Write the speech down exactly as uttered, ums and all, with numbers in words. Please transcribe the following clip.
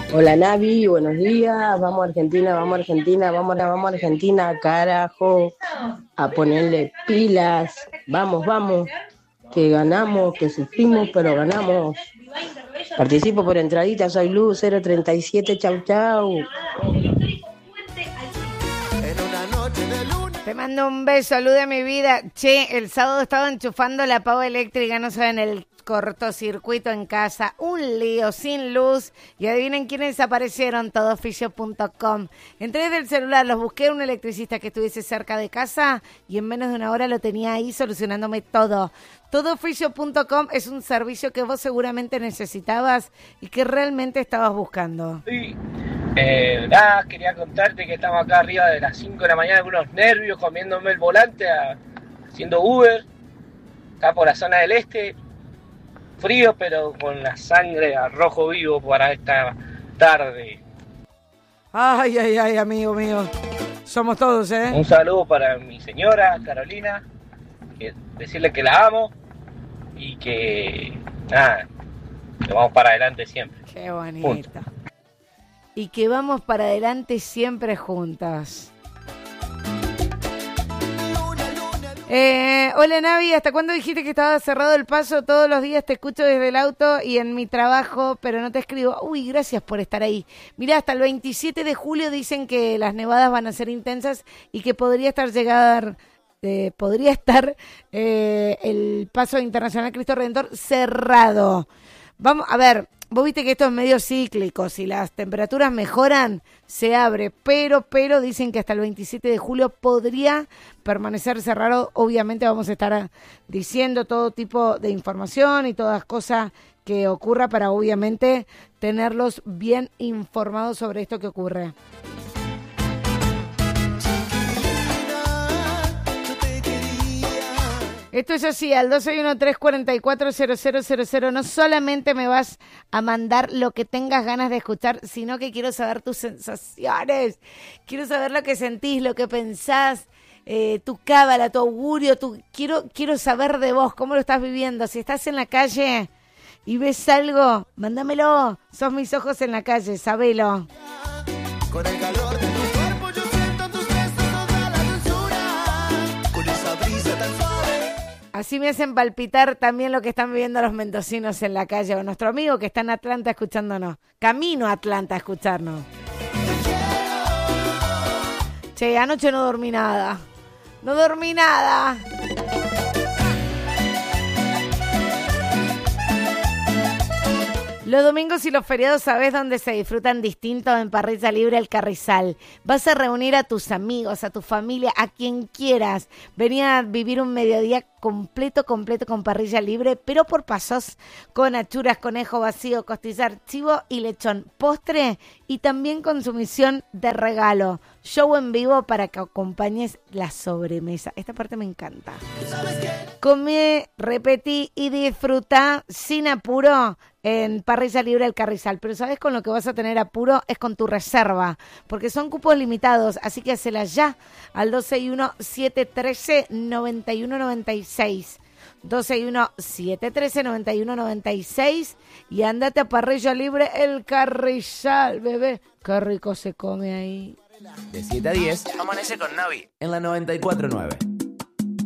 Hola Navi, buenos días, vamos a Argentina, vamos a Argentina, vamos a, vamos a Argentina, carajo, a ponerle pilas, vamos, vamos, que ganamos, que sufrimos, pero ganamos. Participo por entradita, soy Luz cero treinta y siete, chau chau. Te mando un beso, salud de mi vida. Che, el sábado estaba enchufando la pava eléctrica, no saben, el cortocircuito en casa, un lío, sin luz, y adivinen quiénes desaparecieron, todo oficio punto com. Entré desde el celular, los busqué a un electricista que estuviese cerca de casa y en menos de una hora lo tenía ahí solucionándome todo. todo oficio punto com es un servicio que vos seguramente necesitabas y que realmente estabas buscando. Sí. Eh, nada, quería contarte que estamos acá arriba de las cinco de la mañana con unos nervios, comiéndome el volante, a, haciendo Uber, acá por la zona del este, frío pero con la sangre a rojo vivo para esta tarde. Ay, ay, ay, amigo mío, somos todos, ¿eh? Un saludo para mi señora, Carolina, que decirle que la amo y que, nada, que vamos para adelante siempre. Qué bonito. Punto. Y que vamos para adelante siempre juntas. Eh, hola Navi, ¿hasta cuándo dijiste que estaba cerrado el paso? Todos los días te escucho desde el auto y en mi trabajo, pero no te escribo. Uy, gracias por estar ahí. Mirá, hasta el veintisiete de julio dicen que las nevadas van a ser intensas y que podría estar llegar, eh, podría estar eh, el paso internacional Cristo Redentor cerrado. Vamos, a ver, vos viste que esto es medio cíclico, si las temperaturas mejoran, se abre, pero, pero dicen que hasta el veintisiete de julio podría permanecer cerrado. Obviamente vamos a estar diciendo todo tipo de información y todas cosas que ocurra para obviamente tenerlos bien informados sobre esto que ocurre. Esto es así, al dos seis uno, tres cuatro cuatro, cero cero cero cero. No solamente me vas a mandar lo que tengas ganas de escuchar, sino que quiero saber tus sensaciones. Quiero saber lo que sentís, lo que pensás, eh, tu cábala, tu augurio. Tu... Quiero, quiero saber de vos, cómo lo estás viviendo. Si estás en la calle y ves algo, mándamelo. Sos mis ojos en la calle, sabelo. Con el calor de tu cuerpo yo siento tus besos, toda la dulzura. Con esa brisa tan suave. Así me hacen palpitar también lo que están viviendo los mendocinos en la calle, o nuestro amigo que está en Atlanta escuchándonos. Camino a Atlanta a escucharnos. Che, anoche no dormí nada. No dormí nada. Los domingos y los feriados, ¿sabés dónde se disfrutan distinto? En Parrilla Libre El Carrizal. Vas a reunir a tus amigos, a tu familia, a quien quieras. Venir a vivir un mediodía completo, completo con parrilla libre, pero por pasos, con achuras, conejo vacío, costillar, chivo y lechón, postre y también consumición de regalo. Show en vivo para que acompañes la sobremesa. Esta parte me encanta. Come, repetí y disfruta sin apuro en Parrilla Libre El Carrizal. Pero ¿sabes con lo que vas a tener apuro? Es con tu reserva, porque son cupos limitados, así que hacela ya al dos seis uno, siete uno tres, nueve uno nueve seis. dos seis uno, siete uno tres, nueve uno nueve seis y andate a Parrilla Libre El Carrizal, bebé. Qué rico se come ahí. De siete a diez, amanece con Navi en la noventa y cuatro nueve.